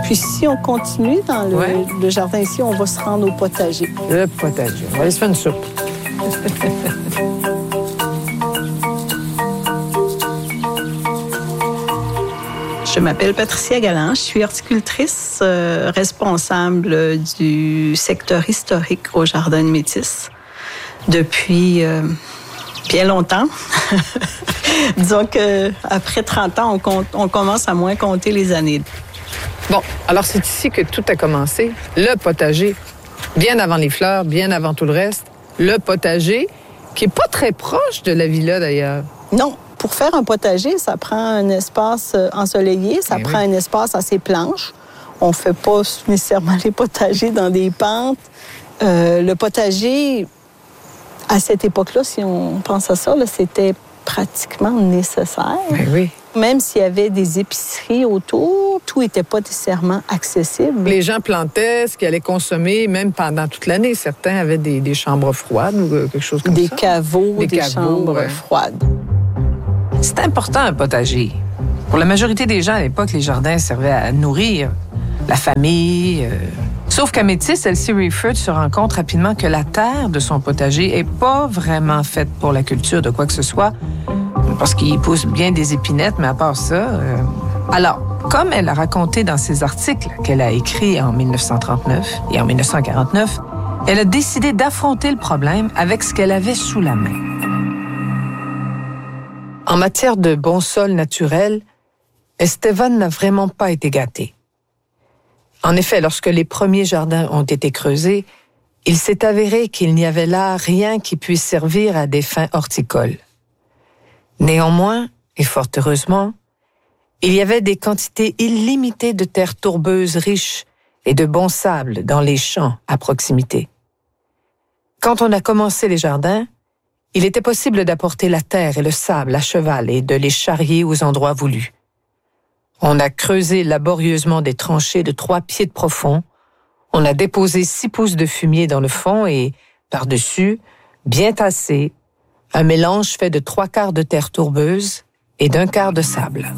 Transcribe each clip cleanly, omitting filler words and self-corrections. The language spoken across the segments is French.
Puis si on continue dans le jardin ici, on va se rendre au potager. Le potager. On va aller se faire une soupe. Je m'appelle Patricia Galland, je suis horticultrice responsable du secteur historique au Jardin de Métis depuis bien longtemps. Disons qu'après 30 ans, on commence à moins compter les années. Bon, alors c'est ici que tout a commencé. Le potager, bien avant les fleurs, bien avant tout le reste. Le potager, qui n'est pas très proche de la villa d'ailleurs. Non. Pour faire un potager, ça prend un espace ensoleillé, ça prend un espace assez planche. On ne fait pas nécessairement les potagers dans des pentes. Le potager, à cette époque-là, si on pense à ça, là, c'était pratiquement nécessaire. Oui. Même s'il y avait des épiceries autour, tout n'était pas nécessairement accessible. Les gens plantaient ce qu'ils allaient consommer, même pendant toute l'année. Certains avaient des chambres froides ou quelque chose comme ça. Des caveaux, des chambres froides. C'est important, un potager. Pour la majorité des gens, à l'époque, les jardins servaient à nourrir la famille. Sauf qu'à Métis, Elsie Riefert se rend compte rapidement que la terre de son potager est pas vraiment faite pour la culture de quoi que ce soit, parce qu'il pousse bien des épinettes, mais à part ça... Alors, comme elle a raconté dans ses articles qu'elle a écrits en 1939 et en 1949, elle a décidé d'affronter le problème avec ce qu'elle avait sous la main. En matière de bon sol naturel, Estevan n'a vraiment pas été gâté. En effet, lorsque les premiers jardins ont été creusés, il s'est avéré qu'il n'y avait là rien qui puisse servir à des fins horticoles. Néanmoins, et fort heureusement, il y avait des quantités illimitées de terres tourbeuses riches et de bon sable dans les champs à proximité. Quand on a commencé les jardins, il était possible d'apporter la terre et le sable à cheval et de les charrier aux endroits voulus. On a creusé laborieusement des tranchées de 3 pieds de profond, on a déposé 6 pouces de fumier dans le fond et, par-dessus, bien tassé, un mélange fait de 3/4 de terre tourbeuse et d'1/4 de sable.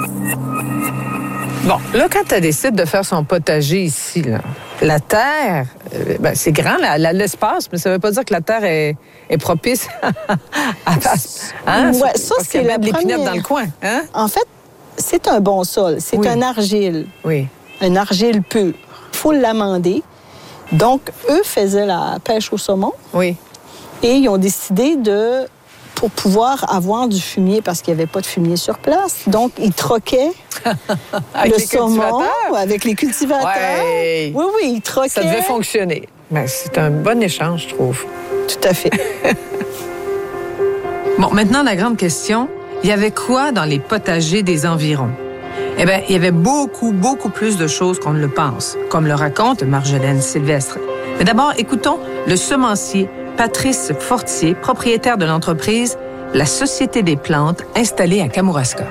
Bon, là, quand tu décides de faire son potager ici, là, la terre, c'est grand, l'espace, mais ça ne veut pas dire que la terre est propice à hein? Ouais, ça, parce qu'il y a de l'épinette dans le coin. Hein? En fait, c'est un bon sol. C'est un argile. Oui. Un argile pur. Il faut l'amender. Donc, eux faisaient la pêche au saumon. Oui. Et ils ont décidé pour pouvoir avoir du fumier, parce qu'il n'y avait pas de fumier sur place. Donc, ils troquaient le saumon avec les cultivateurs. Ouais. Oui, ils troquaient. Ça devait fonctionner. Ben, c'est un bon échange, je trouve. Tout à fait. Bon, maintenant, la grande question, il y avait quoi dans les potagers des environs? Eh bien, il y avait beaucoup, beaucoup plus de choses qu'on ne le pense, comme le raconte Marjolaine Sylvestre. Mais d'abord, écoutons le semencier Patrice Fortier, propriétaire de l'entreprise La Société des plantes, installée à Kamouraska.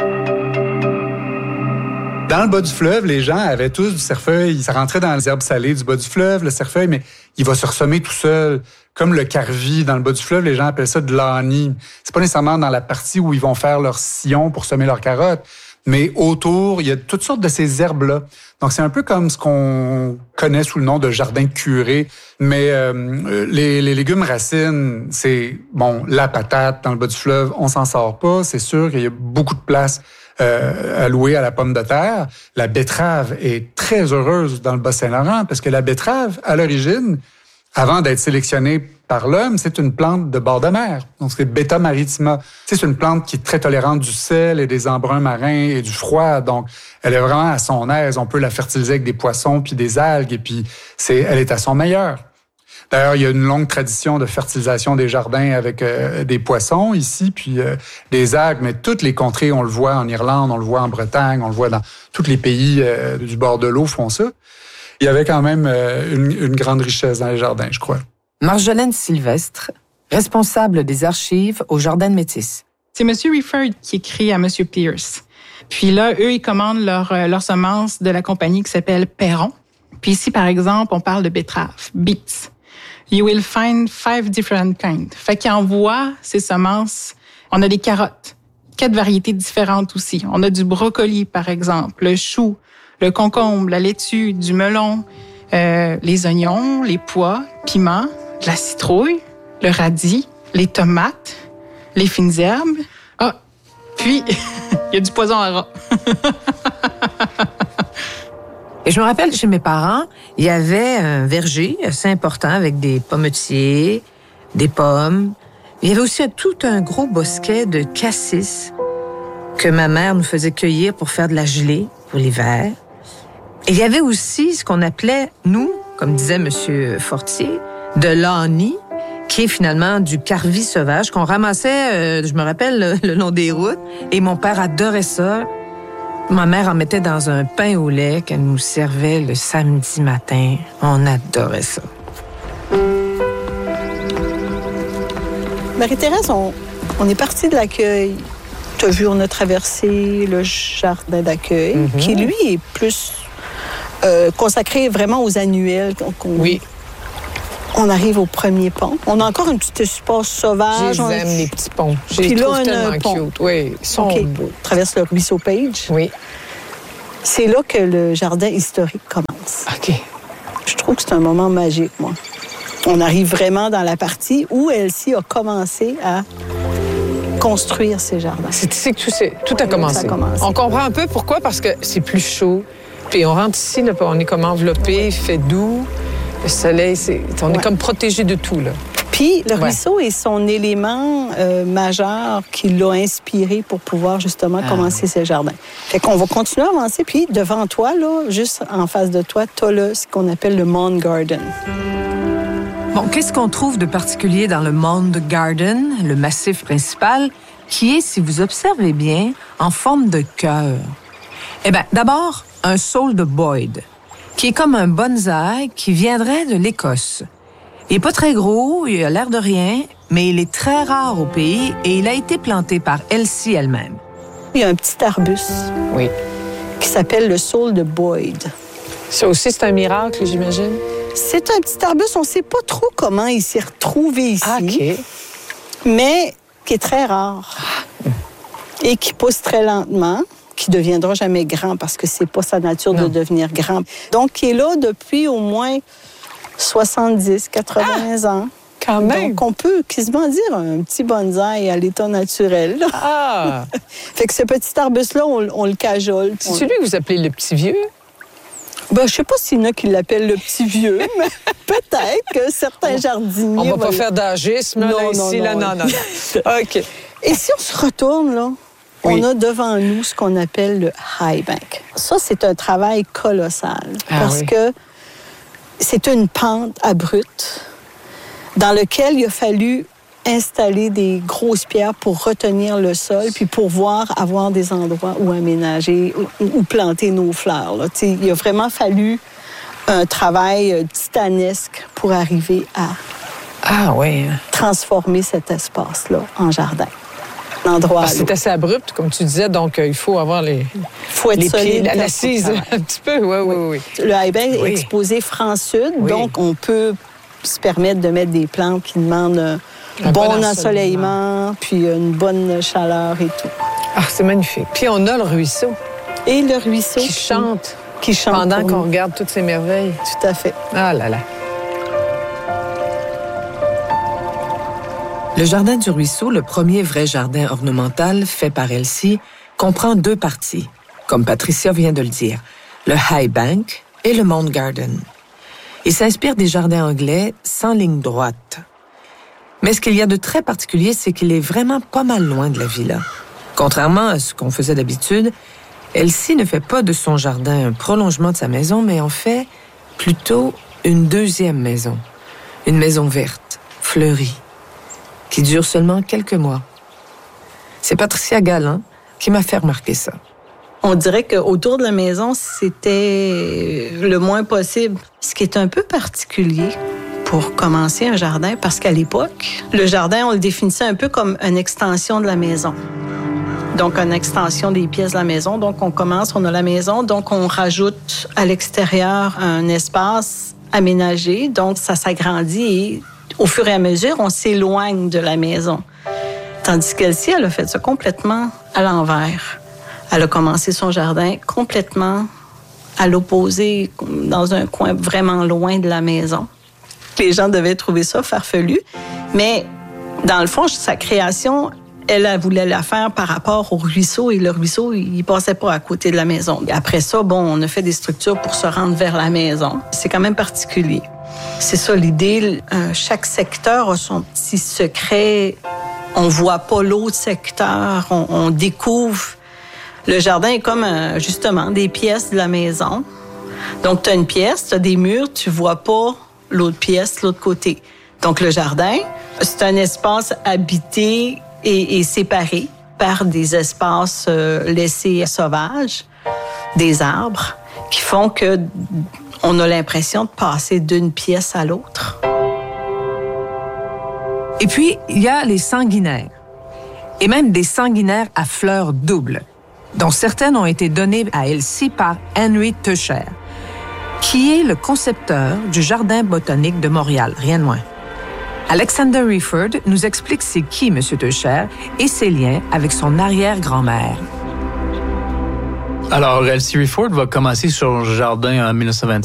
Dans le bas du fleuve, les gens avaient tous du cerfeuil. Ils rentraient dans les herbes salées du bas du fleuve, le cerfeuil, mais il va se ressemer tout seul. Comme le carvi dans le bas du fleuve, les gens appellent ça de l'ani. C'est pas nécessairement dans la partie où ils vont faire leur sillon pour semer leurs carottes, mais autour, il y a toutes sortes de ces herbes-là. Donc, c'est un peu comme ce qu'on connaît sous le nom de jardin curé. Mais les légumes racines, c'est, la patate dans le bas du fleuve, on s'en sort pas. C'est sûr qu'il y a beaucoup de place allouée à la pomme de terre. La betterave est très heureuse dans le Bas-Saint-Laurent parce que la betterave, à l'origine, avant d'être sélectionnée par l'homme, c'est une plante de bord de mer. Donc, c'est Beta maritima. C'est une plante qui est très tolérante du sel et des embruns marins et du froid. Donc, elle est vraiment à son aise. On peut la fertiliser avec des poissons puis des algues et puis elle est à son meilleur. D'ailleurs, il y a une longue tradition de fertilisation des jardins avec des poissons ici, puis des algues. Mais toutes les contrées, on le voit en Irlande, on le voit en Bretagne, on le voit dans tous les pays du bord de l'eau font ça. Il y avait quand même une grande richesse dans les jardins, je crois. Marjolaine Sylvestre, responsable des archives au Jardin de Métis. C'est M. Riefert qui écrit à M. Pierce. Puis là, eux, ils commandent leur semence de la compagnie qui s'appelle Perron. Puis ici, par exemple, on parle de betterave, beets. You will find 5 different kinds. Fait qu'ils envoient ces semences. On a des carottes, 4 variétés différentes aussi. On a du brocoli, par exemple, le chou, le concombre, la laitue, du melon, les oignons, les pois, piments, de la citrouille, le radis, les tomates, les fines herbes. Ah, puis il y a du poison à rat. Et je me rappelle, chez mes parents, il y avait un verger assez important avec des pommetiers, des pommes. Il y avait aussi tout un gros bosquet de cassis que ma mère nous faisait cueillir pour faire de la gelée pour l'hiver. Et il y avait aussi ce qu'on appelait, nous, comme disait M. Fortier, de l'ani, qui est finalement du carvi sauvage qu'on ramassait, je me rappelle, le long des routes. Et mon père adorait ça. Ma mère en mettait dans un pain au lait qu'elle nous servait le samedi matin. On adorait ça. Marie-Thérèse, on est parti de l'accueil. Tu as vu, on a traversé le jardin d'accueil, qui, lui, est plus consacré vraiment aux annuels. Oui. On arrive au premier pont. On a encore un petit espace sauvage. J'aime les petits ponts. Je les trouve tellement cute. Oui, ils sont beaux. On traverse le ruisseau Page. Oui. C'est là que le jardin historique commence. OK. Je trouve que c'est un moment magique, moi. On arrive vraiment dans la partie où Elsie a commencé à construire ses jardins. C'est ici que tout a commencé. Ça a commencé. On comprend un peu pourquoi, parce que c'est plus chaud. Puis on rentre ici, là, on est comme enveloppé, il fait doux. Le soleil, on est comme protégé de tout, là. Puis le ruisseau est son élément majeur qui l'a inspiré pour pouvoir justement commencer ses jardins. Fait qu'on va continuer à avancer. Puis devant toi, là, juste en face de toi, tu as ce qu'on appelle le Mound Garden. Bon, qu'est-ce qu'on trouve de particulier dans le Mound Garden, le massif principal, qui est, si vous observez bien, en forme de cœur? Eh bien, d'abord, un saule de Boyd, qui est comme un bonsaï qui viendrait de l'Écosse. Il n'est pas très gros, il a l'air de rien, mais il est très rare au pays et il a été planté par Elsie elle-même. Il y a un petit arbuste qui s'appelle le saule de Boyd. Ça aussi, c'est un miracle, j'imagine? C'est un petit arbuste, on ne sait pas trop comment il s'est retrouvé ici, OK. mais qui est très rare et qui pousse très lentement, qui ne deviendra jamais grand parce que c'est pas sa nature de devenir grand. Donc, qui est là depuis au moins 70, 80 ans. Quand même. Donc, on peut quasiment dire un petit bonsaï à l'état naturel. Là. Ah! Fait que ce petit arbuste-là, on le cajole. C'est celui que vous appelez le petit vieux? Ben, je sais pas s'il y en a qui l'appellent le petit vieux, mais peut-être que certains jardiniers... On va pas faire d'agisme, là, ici, là, non. OK. Et si on se retourne, là, on a devant nous ce qu'on appelle le high bank. Ça, c'est un travail colossal parce que c'est une pente abrupte dans laquelle il a fallu installer des grosses pierres pour retenir le sol puis pour pouvoir avoir des endroits où aménager, où planter nos fleurs. Là. Il a vraiment fallu un travail titanesque pour arriver à transformer cet espace-là en jardin. C'est assez abrupt, comme tu disais, donc il faut avoir les solide, pieds, l'assise un petit peu. Oui. Le high bank est exposé franc-sud, donc on peut se permettre de mettre des plantes qui demandent un bon ensoleillement, puis une bonne chaleur et tout. Ah, c'est magnifique. Puis on a le ruisseau. Et le ruisseau qui chante pendant qu'on regarde toutes ces merveilles. Tout à fait. Ah là là. Le jardin du ruisseau, le premier vrai jardin ornemental fait par Elsie, comprend 2 parties, comme Patricia vient de le dire, le High Bank et le Mound Garden. Il s'inspire des jardins anglais sans ligne droite. Mais ce qu'il y a de très particulier, c'est qu'il est vraiment pas mal loin de la villa. Contrairement à ce qu'on faisait d'habitude, Elsie ne fait pas de son jardin un prolongement de sa maison, mais en fait plutôt une 2e maison. Une maison verte, fleurie, qui dure seulement quelques mois. C'est Patricia Galland qui m'a fait remarquer ça. On dirait qu'autour de la maison, c'était le moins possible. Ce qui est un peu particulier pour commencer un jardin, parce qu'à l'époque, le jardin, on le définissait un peu comme une extension de la maison. Donc, une extension des pièces de la maison. Donc, on commence, on a la maison, donc on rajoute à l'extérieur un espace aménagé. Donc, ça s'agrandit et au fur et à mesure, on s'éloigne de la maison. Tandis qu'Elsie, elle a fait ça complètement à l'envers. Elle a commencé son jardin complètement à l'opposé, dans un coin vraiment loin de la maison. Les gens devaient trouver ça farfelu, mais dans le fond, sa création, elle voulait la faire par rapport au ruisseau, et le ruisseau, il passait pas à côté de la maison. Après ça, on a fait des structures pour se rendre vers la maison. C'est quand même particulier. C'est ça l'idée. Chaque secteur a son petit secret. On voit pas l'autre secteur. On découvre. Le jardin est comme, justement, des pièces de la maison. Donc, tu as une pièce, tu as des murs, tu vois pas l'autre pièce, l'autre côté. Donc, le jardin, c'est un espace habité et séparé par des espaces laissés sauvages, des arbres, qui font que on a l'impression de passer d'une pièce à l'autre. Et puis, il y a les sanguinaires, et même des sanguinaires à fleurs doubles, dont certaines ont été données à Elsie par Henry Teucher, qui est le concepteur du Jardin botanique de Montréal, rien de moins. Alexander Rieford nous explique c'est qui M. Teucher et ses liens avec son arrière-grand-mère. Alors, Elsie Rieford va commencer sur le jardin en 1925.